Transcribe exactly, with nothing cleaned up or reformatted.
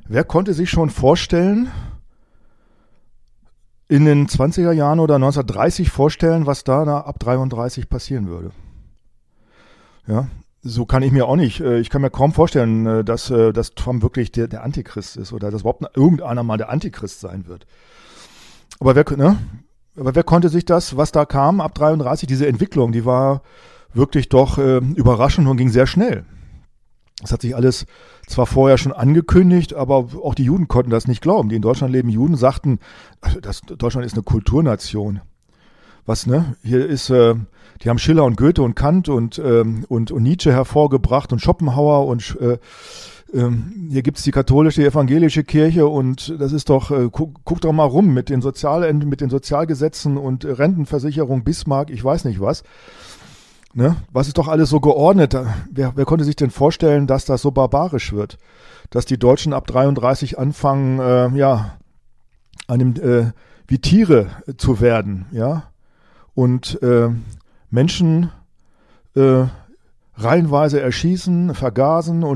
Wer konnte sich schon vorstellen, in den zwanziger Jahren oder neunzehnhundertdreißig vorstellen, was da, da ab dreiunddreißig passieren würde? Ja, so kann ich mir auch nicht, ich kann mir kaum vorstellen, dass, dass Trump wirklich der, der Antichrist ist oder dass überhaupt irgendeiner mal der Antichrist sein wird. Aber wer, ne? Aber wer konnte sich das, was da kam ab dreiunddreißig, diese Entwicklung, die war wirklich doch äh, überraschend und ging sehr schnell. Das hat sich alles zwar vorher schon angekündigt, aber auch die Juden konnten das nicht glauben. Die in Deutschland lebenden Juden sagten, das, Deutschland ist eine Kulturnation. Was, ne? Hier ist, äh, die haben Schiller und Goethe und Kant und, ähm, und, und Nietzsche hervorgebracht und Schopenhauer und äh, ähm, hier gibt's die katholische, die evangelische Kirche und das ist doch, äh, guck, guck doch mal rum mit den Sozial, mit den Sozialgesetzen und Rentenversicherung, Bismarck, ich weiß nicht was. Ne? Was ist doch alles so geordnet? Wer, wer konnte sich denn vorstellen, dass das so barbarisch wird? Dass die Deutschen ab dreiunddreißig anfangen, äh, ja, einem, äh, wie Tiere zu werden, ja? Und äh, Menschen äh, reihenweise erschießen, vergasen und